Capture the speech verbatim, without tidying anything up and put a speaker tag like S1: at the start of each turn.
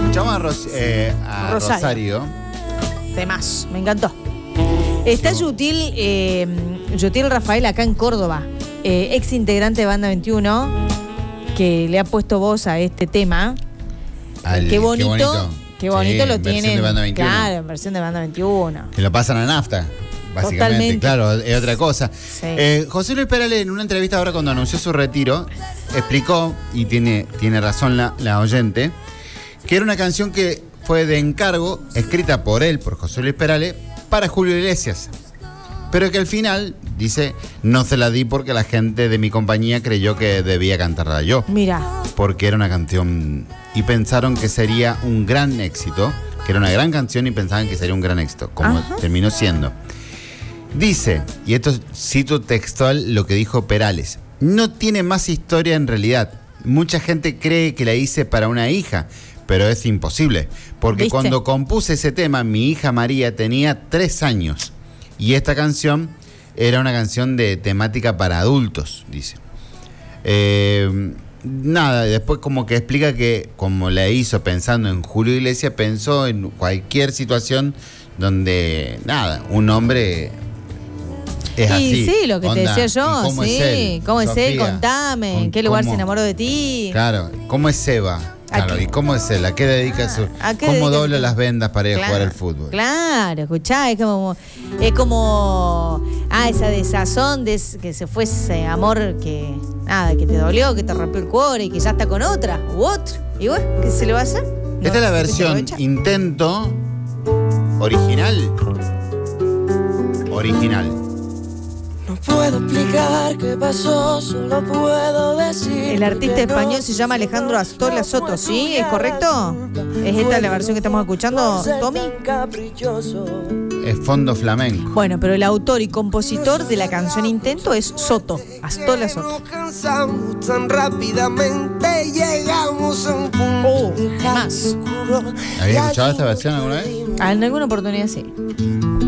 S1: Escuchamos a, Ros eh, a
S2: Rosario.
S1: Rosario.
S2: Temas, me encantó. Está Yutil, eh, Yutil Rafael acá en Córdoba, eh, ex integrante de Banda veintiuno, que le ha puesto voz a este tema.
S1: Al,
S2: qué bonito,
S1: qué bonito,
S2: qué bonito
S1: sí,
S2: lo
S1: en versión
S2: tienen.
S1: de Banda veintiuno.
S2: Claro, en versión de Banda veintiuno.
S1: Que lo pasan a nafta, básicamente.
S2: Totalmente.
S1: Claro, es otra cosa.
S2: Sí.
S1: Eh, José Luis Perales, en una entrevista ahora cuando anunció su retiro, explicó, y tiene, tiene razón la, la oyente, que era una canción que fue de encargo, escrita por él, por José Luis Perales, para Julio Iglesias. Pero que al final, dice, no se la di porque la gente de mi compañía creyó que debía cantarla yo.
S2: Mira.
S1: Porque era una canción y pensaron que sería un gran éxito, que era una gran canción y pensaban que sería un gran éxito, como
S2: Ajá.
S1: terminó siendo. Dice, y esto cito textual lo que dijo Perales, no tiene más historia en realidad. Mucha gente cree que la hice para una hija, pero es imposible, porque
S2: ¿Viste?
S1: cuando compuse ese tema, mi hija María tenía tres años y esta canción era una canción de temática para adultos, dice. Eh, nada, después como que explica que como la hizo pensando en Julio Iglesias, pensó en cualquier situación donde, nada, un hombre es
S2: Sí,
S1: así.
S2: sí, lo que te
S1: Onda,
S2: decía yo,
S1: ¿y cómo
S2: sí.
S1: es él?
S2: ¿Cómo es él?
S1: Sofía,
S2: Contame,
S1: con-
S2: ¿en qué lugar
S1: cómo-
S2: se enamoró de ti?
S1: Claro, ¿cómo es Seba? Claro,
S2: Aquí.
S1: ¿y cómo es él? ¿A qué dedica su...?
S2: ¿A qué
S1: ¿Cómo
S2: dedica
S1: dobla
S2: su-
S1: las vendas para ir a
S2: Claro,
S1: jugar al fútbol?
S2: Claro, escuchá, es como, es como, ah, esa desazón de ese- que se fue ese amor que, nada, que te dolió, que te rompió el cuore y que ya está con otra u otro. Y bueno, ¿qué se le va a hacer? No,
S1: Esta es la
S2: se
S1: versión
S2: aprovecha.
S1: intento original. Original.
S3: No puedo explicar qué pasó, solo puedo decir.
S2: El artista español se llama Alejandro Astola Soto, ¿sí? ¿Es correcto? ¿Es esta la versión que estamos escuchando, Tommy?
S1: Es fondo flamenco.
S2: Bueno, pero el autor y compositor de la canción Intento es Soto, Astola Soto.
S3: Nos cansamos tan rápidamente, llegamos a un punto
S2: Oh,
S3: lejano,
S2: más.
S3: oscuro.
S1: ¿Habías escuchado esta versión alguna vez?
S2: Ah, en alguna oportunidad sí.